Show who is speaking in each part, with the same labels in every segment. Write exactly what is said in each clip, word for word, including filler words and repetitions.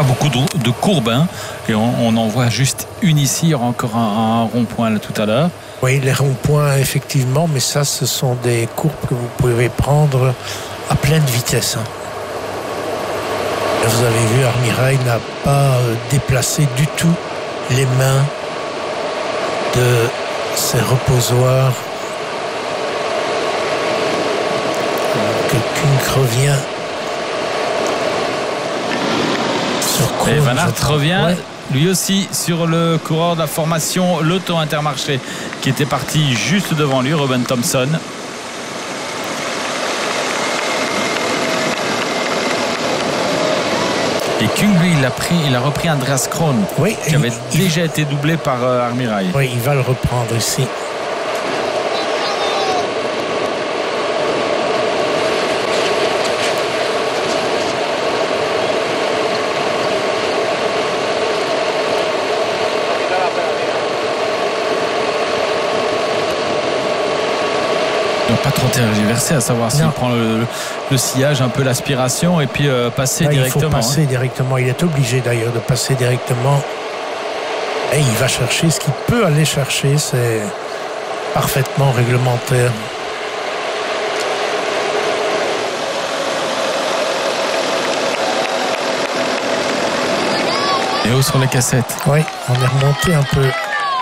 Speaker 1: pas beaucoup de, de courbes, hein, et on, on en voit juste une ici. Il y aura encore un, un rond-point là tout à l'heure.
Speaker 2: Oui, les ronds-points, effectivement, mais ça, ce sont des courbes que vous pouvez prendre à pleine vitesse. Hein. Vous avez vu, Armirail n'a pas déplacé du tout les mains de ses reposoirs. Que Kunk revient sur Krohn.
Speaker 1: Et Van Aert revient,
Speaker 2: ouais.
Speaker 1: lui aussi, sur le coureur de la formation Lotto Intermarché, qui était parti juste devant lui, Robin Thompson. Et Kung, lui, il a, pris, il a repris Andreas Krohn,
Speaker 2: oui,
Speaker 1: qui avait
Speaker 2: il,
Speaker 1: déjà été doublé par euh, Armirail.
Speaker 2: Oui, il va le reprendre ici.
Speaker 1: Pas trop tergiverser, à savoir s'il prend le, le, le sillage, un peu l'aspiration et puis euh, passer
Speaker 2: là,
Speaker 1: directement.
Speaker 2: Il faut passer
Speaker 1: hein.
Speaker 2: directement. Il est obligé d'ailleurs de passer directement. Et il va chercher ce qu'il peut aller chercher. C'est parfaitement réglementaire.
Speaker 1: Et haut sur les cassettes.
Speaker 2: Oui, on est remonté un peu.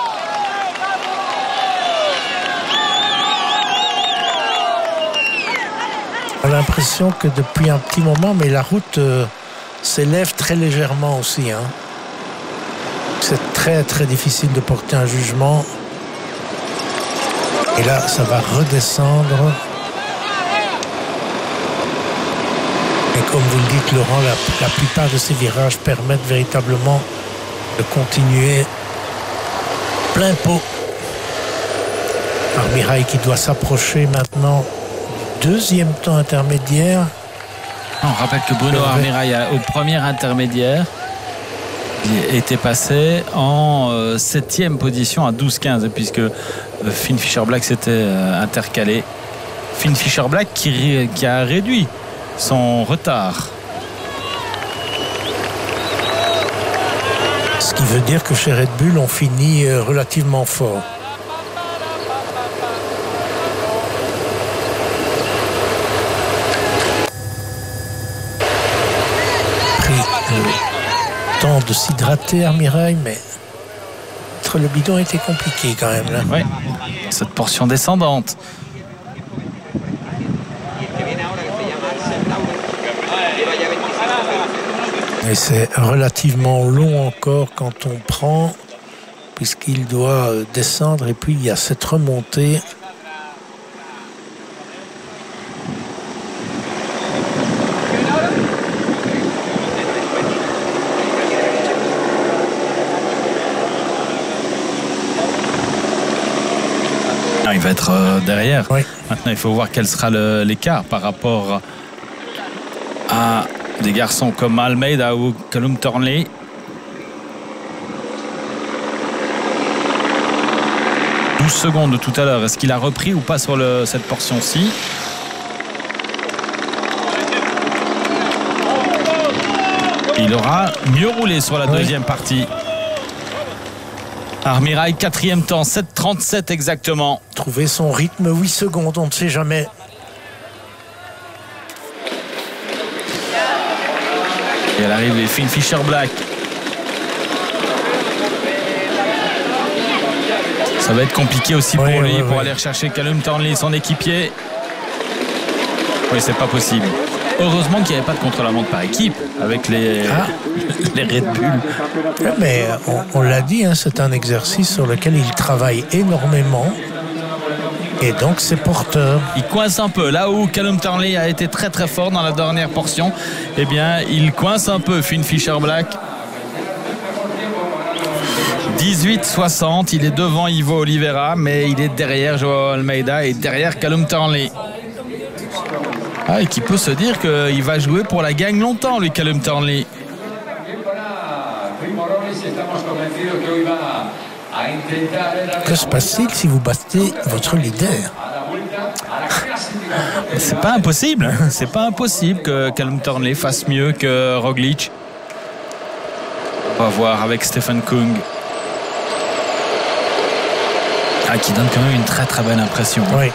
Speaker 2: On a l'impression que depuis un petit moment, mais la route euh, s'élève très légèrement aussi. Hein. C'est très très difficile de porter un jugement. Et là, ça va redescendre. Et comme vous le dites, Laurent, la, la plupart de ces virages permettent véritablement de continuer plein pot. Armirail qui doit s'approcher maintenant. Deuxième temps intermédiaire.
Speaker 1: On rappelle que Bruno Armirail, au premier intermédiaire, était passé en euh, septième position à douze quinze, puisque euh, Finn Fischer-Black s'était euh, intercalé. Finn Fischer-Black qui, qui a réduit son retard.
Speaker 2: Ce qui veut dire que chez Red Bull, on finit euh, relativement fort. Temps de s'hydrater, Armirail, mais le bidon était compliqué quand même là.
Speaker 1: Oui, cette portion descendante.
Speaker 2: Et c'est relativement long encore quand on prend, puisqu'il doit descendre et puis il y a cette remontée.
Speaker 1: Il va être euh, derrière.
Speaker 2: Oui.
Speaker 1: Maintenant, il faut voir quel sera le, l'écart par rapport à des garçons comme Almeida ou Callum Thornley. douze secondes tout à l'heure. Est-ce qu'il a repris ou pas sur le, cette portion-ci? Il aura mieux roulé sur la oui. deuxième partie. Armirail, quatrième temps, sept trente-sept exactement.
Speaker 2: Trouver son rythme, huit secondes, on ne sait jamais.
Speaker 1: Et à l'arrivée, Finn Fischer-Black. Ça va être compliqué aussi pour oui, lui, oui, pour oui. aller rechercher Callum Thornley, son équipier. Oui, c'est pas possible. Heureusement qu'il n'y avait pas de contre-la-montre par équipe avec les, ah. les Red Bull.
Speaker 2: Ouais, mais on, on l'a dit, hein, c'est un exercice sur lequel il travaille énormément. Et donc c'est porteur.
Speaker 1: Il coince un peu. Là où Callum Thornley a été très très fort dans la dernière portion, eh bien il coince un peu Finn Fischer-Black. dix-huit soixante, il est devant Ivo Oliveira, mais il est derrière Joao Almeida et derrière Callum Thornley. Ah, et qui peut se dire qu'il va jouer pour la gagne longtemps, lui, Callum Thornley.
Speaker 2: Que se passe-t-il si vous battez votre leader?
Speaker 1: C'est pas impossible. C'est pas impossible que Callum Thornley fasse mieux que Roglic. On va voir avec Stefan Kung. Ah, qui donne quand même une très très belle impression.
Speaker 2: Oui.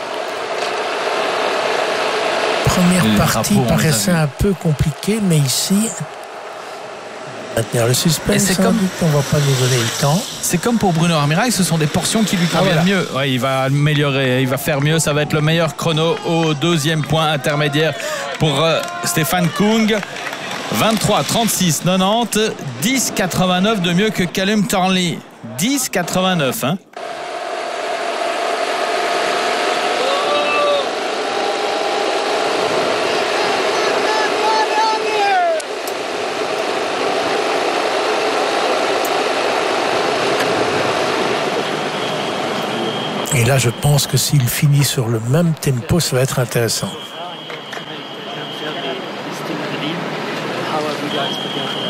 Speaker 2: Première
Speaker 1: Les
Speaker 2: partie
Speaker 1: drapeaux,
Speaker 2: paraissait un peu compliquée, mais ici, maintenir le suspense.
Speaker 1: Et c'est
Speaker 2: sans
Speaker 1: comme-
Speaker 2: doute qu'on va pas nous donner le temps.
Speaker 1: C'est comme pour Bruno Armirail, ce sont des portions qui lui
Speaker 2: Ah,
Speaker 1: conviennent
Speaker 2: voilà.
Speaker 1: mieux. Ouais, il va améliorer, il va faire mieux. Ça va être le meilleur chrono au deuxième point intermédiaire pour euh, Stefan Kung. vingt-trois trente-six quatre-vingt-dix, dix quatre-vingt-neuf de mieux que Callum Thornley. dix quatre-vingt-neuf, hein.
Speaker 2: Et là, je pense que s'il finit sur le même tempo, ça va être intéressant.
Speaker 3: However you guys put the effort